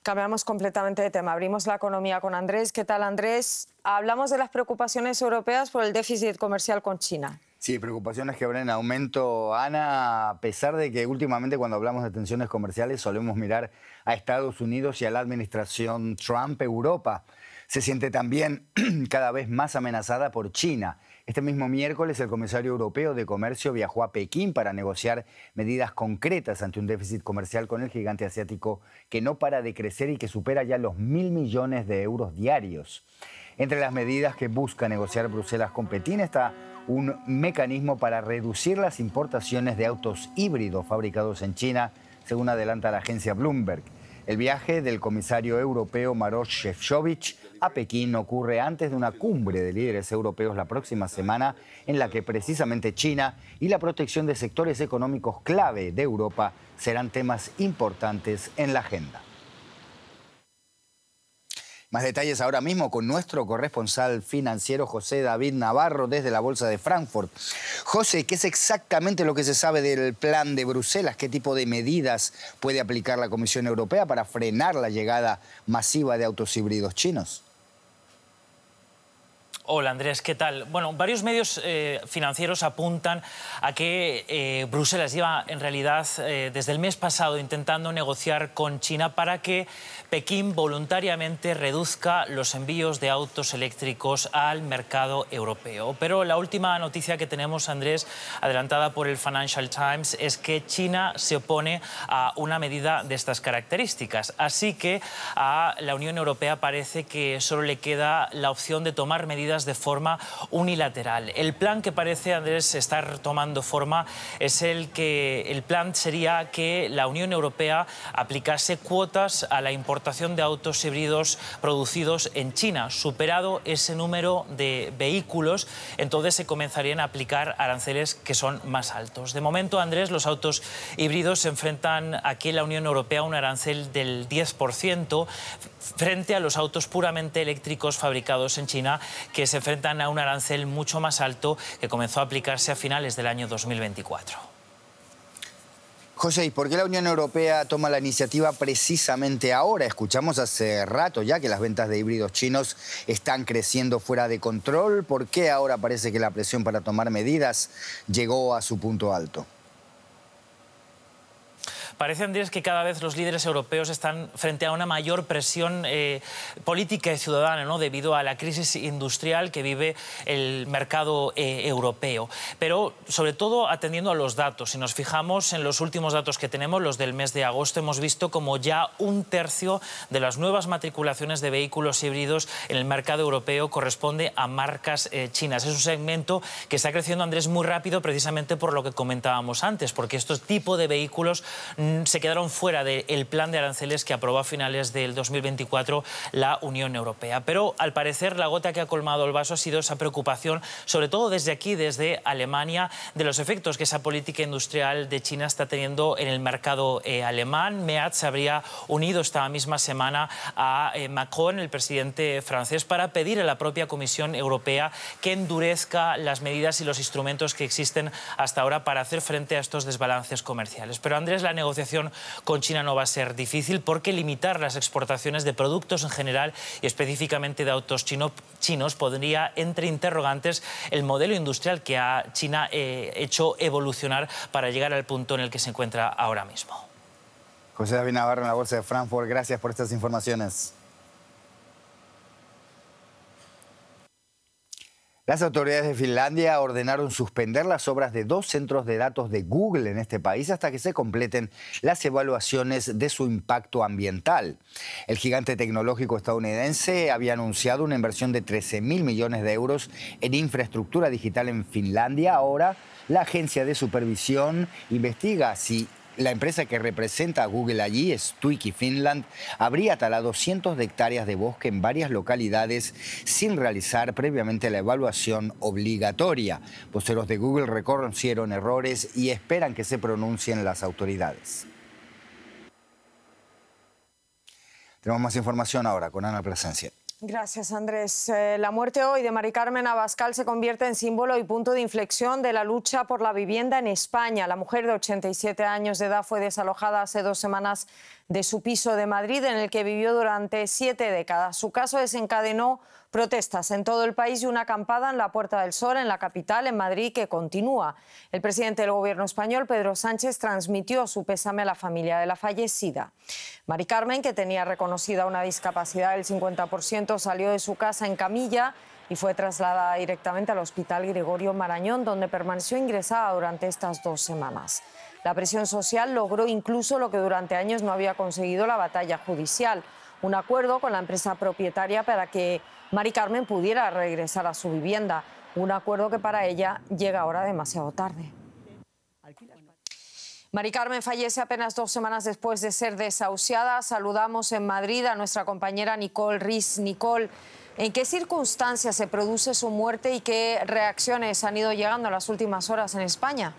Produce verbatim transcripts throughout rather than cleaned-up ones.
Cambiamos completamente de tema. Abrimos la economía con Andrés. ¿Qué tal, Andrés? Hablamos de las preocupaciones europeas por el déficit comercial con China. Sí, preocupaciones que van en aumento, Ana, a pesar de que últimamente cuando hablamos de tensiones comerciales solemos mirar a Estados Unidos y a la administración Trump. Europa se siente también cada vez más amenazada por China. Este mismo miércoles el comisario europeo de Comercio viajó a Pekín para negociar medidas concretas ante un déficit comercial con el gigante asiático que no para de crecer y que supera ya los mil millones de euros diarios. Entre las medidas que busca negociar Bruselas con Pekín está un mecanismo para reducir las importaciones de autos híbridos fabricados en China, según adelanta la agencia Bloomberg. El viaje del comisario europeo Maroš Šefčovič a Pekín ocurre antes de una cumbre de líderes europeos la próxima semana, en la que precisamente China y la protección de sectores económicos clave de Europa serán temas importantes en la agenda. Más detalles ahora mismo con nuestro corresponsal financiero José David Navarro desde la Bolsa de Frankfurt. José, ¿qué es exactamente lo que se sabe del plan de Bruselas? ¿Qué tipo de medidas puede aplicar la Comisión Europea para frenar la llegada masiva de autos híbridos chinos? Hola Andrés, ¿qué tal? Bueno, varios medios eh, financieros apuntan a que eh, Bruselas lleva en realidad eh, desde el mes pasado intentando negociar con China para que Pekín voluntariamente reduzca los envíos de autos eléctricos al mercado europeo. Pero la última noticia que tenemos, Andrés, adelantada por el Financial Times, es que China se opone a una medida de estas características. Así que a la Unión Europea parece que solo le queda la opción de tomar medidas de forma unilateral. El plan que parece, Andrés, estar tomando forma es el que el plan sería que la Unión Europea aplicase cuotas a la importación de autos híbridos producidos en China. Superado ese número de vehículos, entonces se comenzarían a aplicar aranceles que son más altos. De momento, Andrés, los autos híbridos se enfrentan aquí en la Unión Europea a un arancel del diez por ciento frente a los autos puramente eléctricos fabricados en China, que se enfrentan a un arancel mucho más alto que comenzó a aplicarse a finales del año dos mil veinticuatro. José, ¿y por qué la Unión Europea toma la iniciativa precisamente ahora? Escuchamos hace rato ya que las ventas de híbridos chinos están creciendo fuera de control. ¿Por qué ahora parece que la presión para tomar medidas llegó a su punto alto? Parece, Andrés, que cada vez los líderes europeos están frente a una mayor presión eh, política y ciudadana, ¿no?, debido a la crisis industrial que vive el mercado eh, europeo. Pero, sobre todo, atendiendo a los datos. Si nos fijamos en los últimos datos que tenemos, los del mes de agosto, hemos visto como ya un tercio de las nuevas matriculaciones de vehículos híbridos en el mercado europeo corresponde a marcas eh, chinas. Es un segmento que está creciendo, Andrés, muy rápido, precisamente por lo que comentábamos antes, porque estos tipos de vehículos se quedaron fuera del plan de aranceles que aprobó a finales del dos mil veinticuatro la Unión Europea. Pero, al parecer, la gota que ha colmado el vaso ha sido esa preocupación, sobre todo desde aquí, desde Alemania, de los efectos que esa política industrial de China está teniendo en el mercado eh, alemán. MEAT se habría unido esta misma semana a eh, Macron, el presidente francés, para pedir a la propia Comisión Europea que endurezca las medidas y los instrumentos que existen hasta ahora para hacer frente a estos desbalances comerciales. Pero, Andrés, la negociación con China no va a ser difícil, porque limitar las exportaciones de productos en general y específicamente de autos chino, chinos podría, entre interrogantes, el modelo industrial que ha China eh, hecho evolucionar para llegar al punto en el que se encuentra ahora mismo. José David Navarro en la Bolsa de Frankfurt, gracias por estas informaciones. Las autoridades de Finlandia ordenaron suspender las obras de dos centros de datos de Google en este país hasta que se completen las evaluaciones de su impacto ambiental. El gigante tecnológico estadounidense había anunciado una inversión de trece mil millones de euros en infraestructura digital en Finlandia. Ahora, la agencia de supervisión investiga si la empresa que representa a Google allí, Stuiki Finland, habría talado cientos de hectáreas de bosque en varias localidades sin realizar previamente la evaluación obligatoria. Voceros de Google reconocieron errores y esperan que se pronuncien las autoridades. Tenemos más información ahora con Ana Plasencia. Gracias, Andrés. Eh, la muerte hoy de Mari Carmen Abascal se convierte en símbolo y punto de inflexión de la lucha por la vivienda en España. La mujer de ochenta y siete años de edad fue desalojada hace dos semanas de su piso de Madrid, en el que vivió durante siete décadas. Su caso desencadenó protestas en todo el país y una acampada en la Puerta del Sol, en la capital, en Madrid, que continúa. El presidente del Gobierno español, Pedro Sánchez, transmitió su pésame a la familia de la fallecida. Mari Carmen, que tenía reconocida una discapacidad del cincuenta por ciento, salió de su casa en camilla y fue trasladada directamente al Hospital Gregorio Marañón, donde permaneció ingresada durante estas dos semanas. La presión social logró incluso lo que durante años no había conseguido la batalla judicial: un acuerdo con la empresa propietaria para que Mari Carmen pudiera regresar a su vivienda. Un acuerdo que para ella llega ahora demasiado tarde. Mari Carmen fallece apenas dos semanas después de ser desahuciada. Saludamos en Madrid a nuestra compañera Nicole Riz. Nicole, ¿en qué circunstancias se produce su muerte y qué reacciones han ido llegando en las últimas horas en España?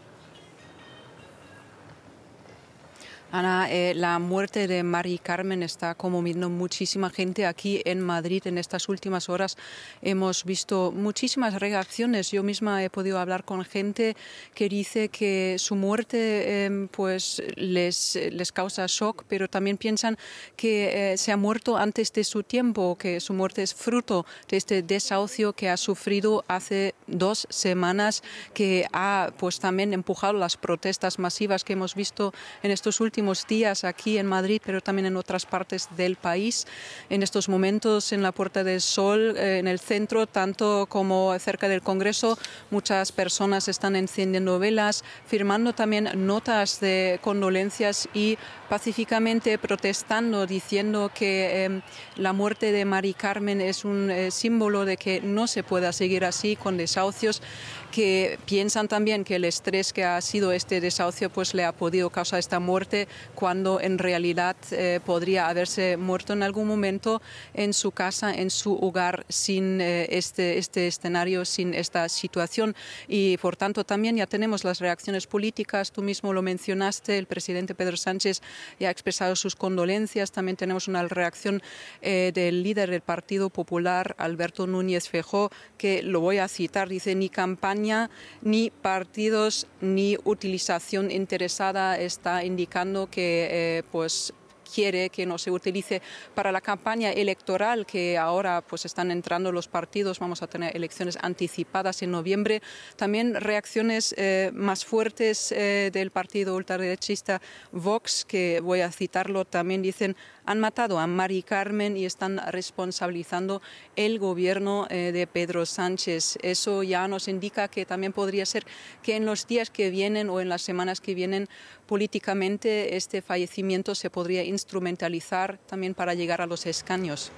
Ana, eh, la muerte de Mari Carmen está conmoviendo muchísima gente aquí en Madrid. En estas últimas horas hemos visto muchísimas reacciones. Yo misma he podido hablar con gente que dice que su muerte eh, pues les, les causa shock, pero también piensan que eh, se ha muerto antes de su tiempo, que su muerte es fruto de este desahucio que ha sufrido hace dos semanas, que ha pues también empujado las protestas masivas que hemos visto en estos últimos días aquí en Madrid, pero también en otras partes del país. En estos momentos en la Puerta del Sol, eh, en el centro, tanto como cerca del Congreso, muchas personas están encendiendo velas, firmando también notas de condolencias y pacíficamente protestando, diciendo que eh, la muerte de Mari Carmen es un eh, símbolo de que no se pueda seguir así con desahucios, que piensan también que el estrés que ha sido este desahucio pues le ha podido causar esta muerte, cuando en realidad eh, podría haberse muerto en algún momento en su casa, en su hogar, sin eh, este, este escenario, sin esta situación. Y por tanto también ya tenemos las reacciones políticas. Tú mismo lo mencionaste, el presidente Pedro Sánchez ya ha expresado sus condolencias. También tenemos una reacción eh, del líder del Partido Popular, Alberto Núñez Feijóo, que lo voy a citar, dice: ni campaña, ni partidos, ni utilización interesada. Está indicando que eh, pues quiere que no se utilice para la campaña electoral, que ahora pues están entrando los partidos, vamos a tener elecciones anticipadas en noviembre. También reacciones eh, más fuertes eh, del partido ultraderechista Vox, que voy a citarlo, también dicen: han matado a Mari Carmen y están responsabilizando el gobierno eh, de Pedro Sánchez. Eso ya nos indica que también podría ser que en los días que vienen o en las semanas que vienen, políticamente este fallecimiento se podría instrumentalizar también para llegar a los escaños.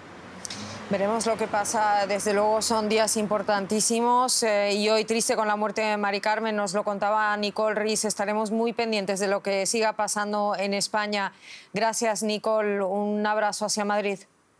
Veremos lo que pasa. Desde luego son días importantísimos eh, y hoy, triste con la muerte de Mari Carmen, nos lo contaba Nicole Riz. Estaremos muy pendientes de lo que siga pasando en España. Gracias, Nicole. Un abrazo hacia Madrid.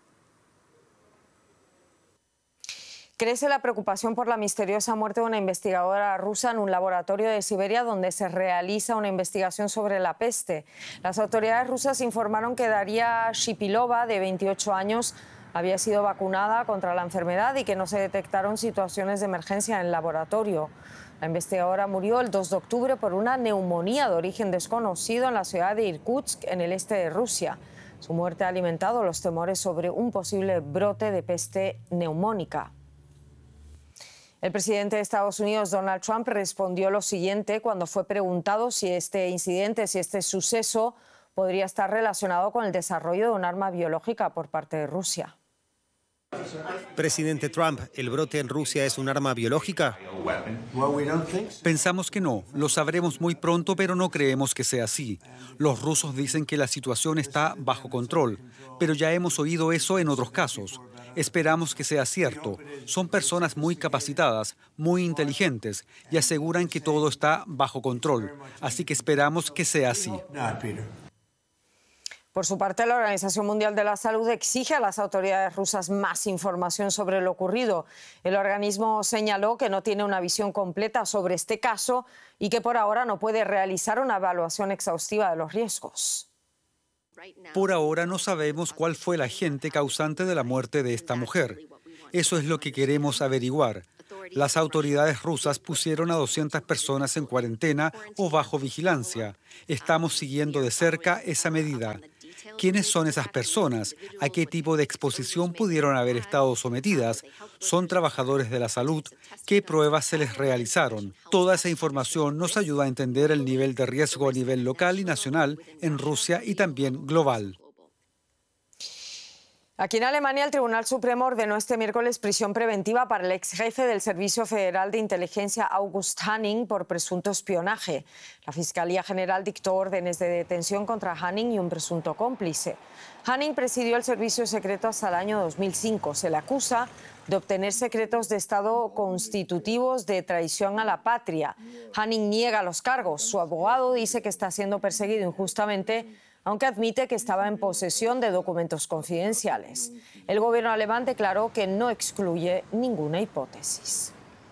Crece la preocupación por la misteriosa muerte de una investigadora rusa en un laboratorio de Siberia donde se realiza una investigación sobre la peste. Las autoridades rusas informaron que Daria Shipilova, de veintiocho años, había sido vacunada contra la enfermedad y que no se detectaron situaciones de emergencia en el laboratorio. La investigadora murió el dos de octubre por una neumonía de origen desconocido en la ciudad de Irkutsk, en el este de Rusia. Su muerte ha alimentado los temores sobre un posible brote de peste neumónica. El presidente de Estados Unidos, Donald Trump, respondió lo siguiente cuando fue preguntado si este incidente, si este suceso podría estar relacionado con el desarrollo de un arma biológica por parte de Rusia. Presidente Trump, ¿el brote en Rusia es un arma biológica? Pensamos que no. Lo sabremos muy pronto, pero no creemos que sea así. Los rusos dicen que la situación está bajo control, pero ya hemos oído eso en otros casos. Esperamos que sea cierto. Son personas muy capacitadas, muy inteligentes y aseguran que todo está bajo control. Así que esperamos que sea así. Por su parte, la Organización Mundial de la Salud exige a las autoridades rusas más información sobre lo ocurrido. El organismo señaló que no tiene una visión completa sobre este caso y que por ahora no puede realizar una evaluación exhaustiva de los riesgos. Por ahora no sabemos cuál fue el agente causante de la muerte de esta mujer. Eso es lo que queremos averiguar. Las autoridades rusas pusieron a doscientas personas en cuarentena o bajo vigilancia. Estamos siguiendo de cerca esa medida. ¿Quiénes son esas personas? ¿A qué tipo de exposición pudieron haber estado sometidas? ¿Son trabajadores de la salud? ¿Qué pruebas se les realizaron? Toda esa información nos ayuda a entender el nivel de riesgo a nivel local y nacional en Rusia y también global. Aquí en Alemania, el Tribunal Supremo ordenó este miércoles prisión preventiva para el ex jefe del Servicio Federal de Inteligencia August Hanning por presunto espionaje. La Fiscalía General dictó órdenes de detención contra Hanning y un presunto cómplice. Hanning presidió el servicio secreto hasta el año dos mil cinco. Se le acusa de obtener secretos de Estado constitutivos de traición a la patria. Hanning niega los cargos. Su abogado dice que está siendo perseguido injustamente, aunque admite que estaba en posesión de documentos confidenciales. El gobierno alemán declaró que no excluye ninguna hipótesis.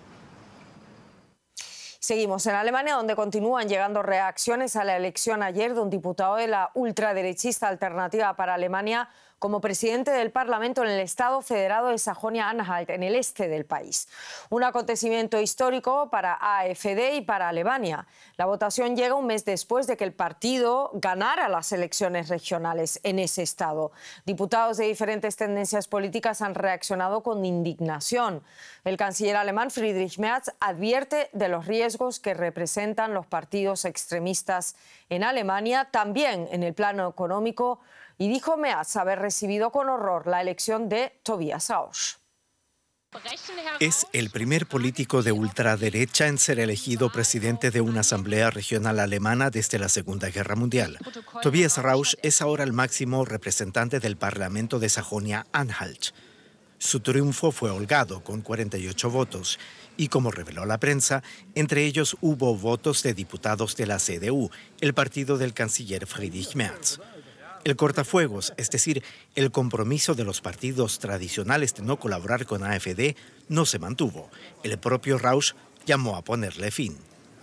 Seguimos en Alemania, donde continúan llegando reacciones a la elección ayer de un diputado de la ultraderechista Alternativa para Alemania como presidente del Parlamento en el Estado Federado de Sajonia-Anhalt, en el este del país. Un acontecimiento histórico para A F D y para Alemania. La votación llega un mes después de que el partido ganara las elecciones regionales en ese estado. Diputados de diferentes tendencias políticas han reaccionado con indignación. El canciller alemán Friedrich Merz advierte de los riesgos que representan los partidos extremistas en Alemania, también en el plano económico, y dijo Merz haber recibido con horror la elección de Tobias Rausch. Es el primer político de ultraderecha en ser elegido presidente de una asamblea regional alemana desde la Segunda Guerra Mundial. Tobias Rausch es ahora el máximo representante del Parlamento de Sajonia-Anhalt. Su triunfo fue holgado, con cuarenta y ocho votos, y como reveló la prensa, entre ellos hubo votos de diputados de la C D U, el partido del canciller Friedrich Merz. El cortafuegos, es decir, el compromiso de los partidos tradicionales de no colaborar con A F D, no se mantuvo. El propio Rausch llamó a ponerle fin.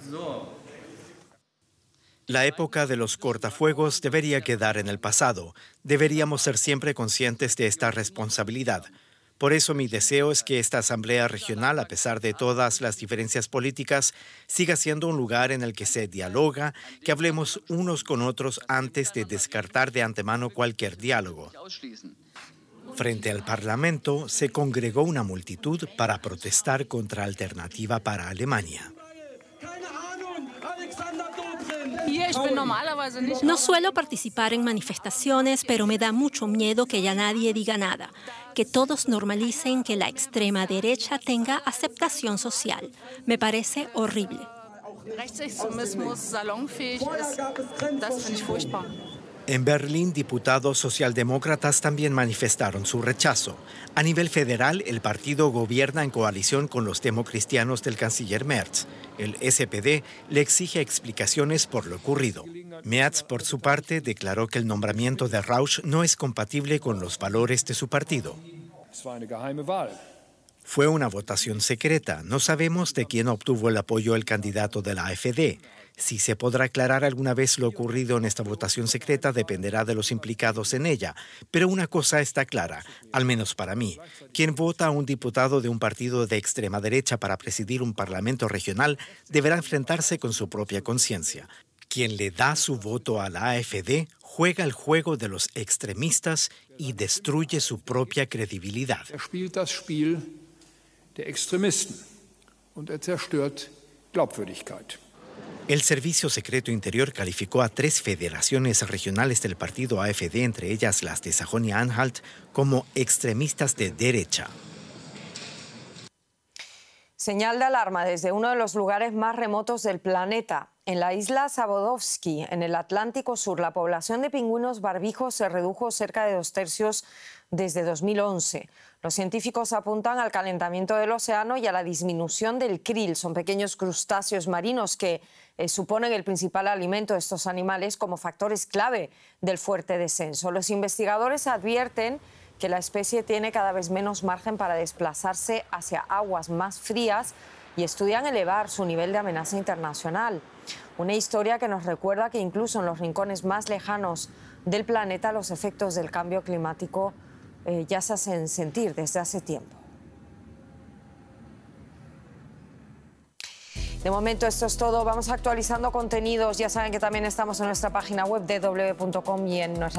La época de los cortafuegos debería quedar en el pasado. Deberíamos ser siempre conscientes de esta responsabilidad. Por eso mi deseo es que esta asamblea regional, a pesar de todas las diferencias políticas, siga siendo un lugar en el que se dialoga, que hablemos unos con otros antes de descartar de antemano cualquier diálogo. Frente al Parlamento se congregó una multitud para protestar contra Alternativa para Alemania. No suelo participar en manifestaciones, pero me da mucho miedo que ya nadie diga nada, que todos normalicen que la extrema derecha tenga aceptación social. Me parece horrible. En Berlín, diputados socialdemócratas también manifestaron su rechazo. A nivel federal, el partido gobierna en coalición con los democristianos del canciller Merz. El S P D le exige explicaciones por lo ocurrido. Merz, por su parte, declaró que el nombramiento de Rausch no es compatible con los valores de su partido. Fue una votación secreta. No sabemos de quién obtuvo el apoyo el candidato de la A F D. Si se podrá aclarar alguna vez lo ocurrido en esta votación secreta dependerá de los implicados en ella. Pero una cosa está clara, al menos para mí. Quien vota a un diputado de un partido de extrema derecha para presidir un parlamento regional deberá enfrentarse con su propia conciencia. Quien le da su voto a la A F D juega el juego de los extremistas y destruye su propia credibilidad. El Servicio Secreto Interior calificó a tres federaciones regionales del partido A F D, entre ellas las de Sajonia-Anhalt, como extremistas de derecha. Señal de alarma desde uno de los lugares más remotos del planeta. En la isla Zabodowski, en el Atlántico Sur, la población de pingüinos barbijos se redujo cerca de dos tercios desde dos mil once. Los científicos apuntan al calentamiento del océano y a la disminución del krill. Son pequeños crustáceos marinos que eh, suponen el principal alimento de estos animales como factores clave del fuerte descenso. Los investigadores advierten que la especie tiene cada vez menos margen para desplazarse hacia aguas más frías y estudian elevar su nivel de amenaza internacional. Una historia que nos recuerda que incluso en los rincones más lejanos del planeta los efectos del cambio climático eh, ya se hacen sentir desde hace tiempo. De momento esto es todo. Vamos actualizando contenidos. Ya saben que también estamos en nuestra página web de doble u doble u doble u punto com y en nuestra